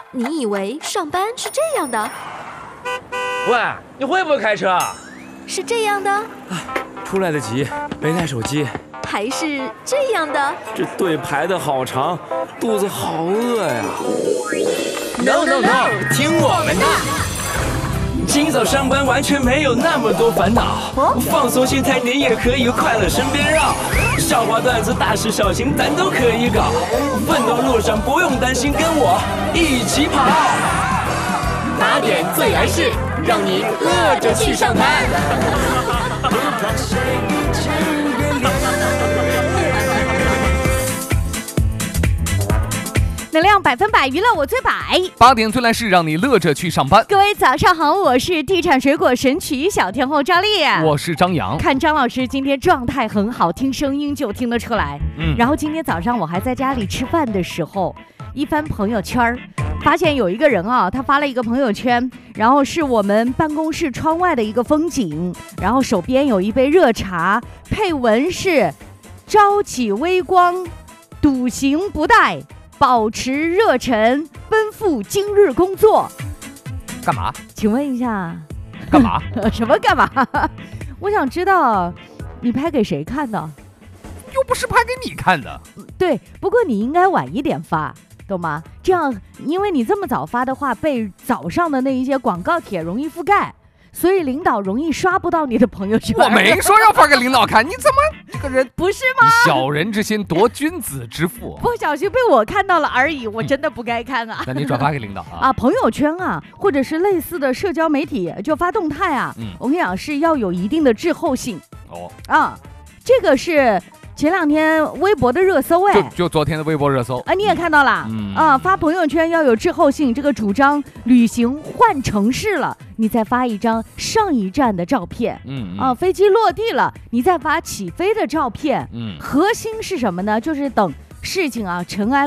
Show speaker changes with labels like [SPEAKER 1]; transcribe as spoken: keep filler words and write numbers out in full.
[SPEAKER 1] 你以为上班是这样的？
[SPEAKER 2] 喂，你会不会开车？
[SPEAKER 1] 是这样的？
[SPEAKER 2] 出来得及，没带手机。
[SPEAKER 1] 还是这样的？
[SPEAKER 2] 这队排得好长，肚子好饿呀。No no no， 听我们的。今早上班完全没有那么多烦恼，哦、放松心态，你也可以快乐身边绕。笑话段子大事小情咱都可以搞，奋斗路上不用担心，跟我一起跑。
[SPEAKER 3] 八点最来事，让你乐着去上班。
[SPEAKER 4] 能量百分百，娱乐我最百。
[SPEAKER 5] 八点最来事，让你乐着去上班。
[SPEAKER 4] 各位早上好，我是地产水果神曲小天后张丽，
[SPEAKER 5] 我是张扬。
[SPEAKER 4] 看张老师今天状态很好，听声音就听得出来。嗯，然后今天早上我还在家里吃饭的时候，一翻朋友圈，发现有一个人啊，他发了一个朋友圈，然后是我们办公室窗外的一个风景，然后手边有一杯热茶，配文是朝起微光，笃行不怠，保持热忱，奔赴今日工作。
[SPEAKER 5] 干嘛？
[SPEAKER 4] 请问一下，
[SPEAKER 5] 干嘛？
[SPEAKER 4] 什么干嘛？我想知道你拍给谁看的？
[SPEAKER 5] 又不是拍给你看的。
[SPEAKER 4] 对，不过你应该晚一点发，懂吗？这样，因为你这么早发的话，被早上的那一些广告帖容易覆盖，所以领导容易刷不到你的朋友圈。
[SPEAKER 5] 我没说要发给领导看，你怎么这个人
[SPEAKER 4] 不是吗？
[SPEAKER 5] 小人之心夺君子之腹，
[SPEAKER 4] 不小心被我看到了而已，我真的不该看啊。
[SPEAKER 5] 那你转发给领导啊？
[SPEAKER 4] 啊，朋友圈啊，或者是类似的社交媒体，就发动态啊。嗯，我跟你讲是要有一定的滞后性。哦啊，这个是前两天微博的热搜，哎，
[SPEAKER 5] 就就昨天的微博热搜
[SPEAKER 4] 啊，你也看到了，嗯啊，发朋友圈要有滞后性，这个主张旅行换城市了，你再发一张上一站的照片，嗯啊，飞机落地了，你再发起飞的照片，嗯，核心是什么呢？就是等事情啊尘埃